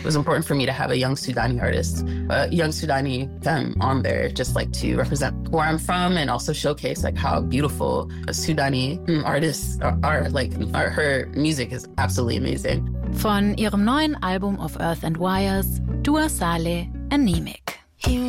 It was important for me to have a young Sudani artist, a young Sudani femme on there, just like to represent where I'm from and also showcase like how beautiful Sudani artists are. Like her music is absolutely amazing. Von ihrem neuen Album Of Earth and Wires, Dua Saleh, Anemic.